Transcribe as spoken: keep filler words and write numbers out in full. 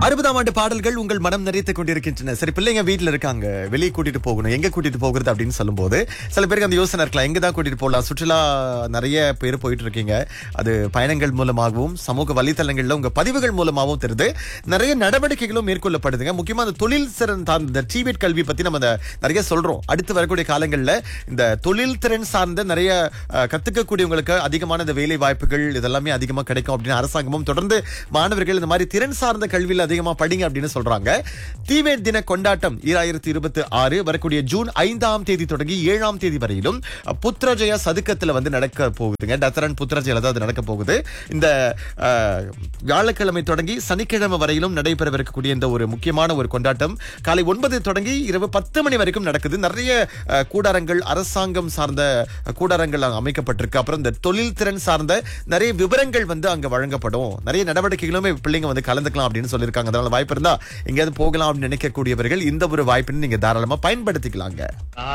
அறுபதாம் ஆண்டு பாடல்கள் உங்கள் மனம் நிறைத்துக் கொண்டிருக்கின்றன. சரி, பிள்ளைங்க வீட்டுல இருக்காங்க, வெளியே கூட்டிட்டு போகணும், எங்க கூட்டிட்டு போகிறது அப்படின்னு சொல்லும் போது சில பேருக்கு அந்த யோசனை இருக்கலாம், எங்கதான் கூட்டிட்டு போகலாம். சுற்றுலா நிறைய பேர் போயிட்டு இருக்கீங்க, அது பயணங்கள் மூலமாகவும் சமூக வலைத்தளங்கள்ல உங்க பதிவுகள் மூலமாகவும் தெரியுது. நிறைய நடவடிக்கைகளும் மேற்கொள்ளப்படுதுங்க. முக்கியமா அந்த தொழில் திறன் சார்ந்த டிபேட் கல்வி பத்தி நம்ம அந்த நிறைய சொல்றோம். அடுத்து வரக்கூடிய காலங்கள்ல இந்த தொழில் திறன் சார்ந்த நிறைய அஹ், கத்துக்கக்கூடியவங்களுக்கு அதிகமான இந்த வேலை வாய்ப்புகள் இதெல்லாமே அதிகமா கிடைக்கும் அப்படின்னு அரசாங்கமும் தொடர்ந்து மாணவர்கள் இந்த மாதிரி திறன் சார்ந்த கல்வியில் அதிகமா படிங்க அப்படின்னு சொல்றாங்க. டிபேட் தின கொண்டாட்டம் இரண்டாயிரத்தி இருபத்தி ஆறு வரக்கூடிய ஜூன் ஐந்தாம் தேதி தொடங்கி ஏழாம் தேதி வரையிலும் புத்ரஜயா சதுக்கத்துல வந்து நடக்க போகுதுங்க. டத்தரன் புத்ரஜயில தான் அது நடக்க போகுது. இந்த அஹ், வியாழக்கிழமை தொடங்கி சனிக்கிழமை வரையிலும் நடைபெறவிருக்கக்கூடிய இந்த ஒரு முக்கியமான ஒரு கொண்டாட்டம் காலை ஒன்பது தொடங்கி இரவு பத்து மணி வரைக்கும் நடக்குது. நிறைய அஹ், கூடாரங்கள், அரசாங்கம் சார்ந்த கூடாரங்கள் அங்க அமைக்கப்பட்டிருக்கு. அப்புறம் இந்த தொழில் திறன் சார்ந்த நிறைய விவரங்கள் வந்து அங்க வழங்கப்படும். நிறைய நடவடிக்கைகளுமே பிள்ளைங்க வந்து கலந்துக்கலாம் அப்படின்னு சொல்லியிருக்காங்க. அதனால வாய்ப்பு இருந்தா எங்கேயாவது போகலாம் அப்படின்னு நினைக்கக்கூடியவர்கள் இந்த ஒரு வாய்ப்புன்னு நீங்க தாராளமா பயன்படுத்திக்கலாங்க.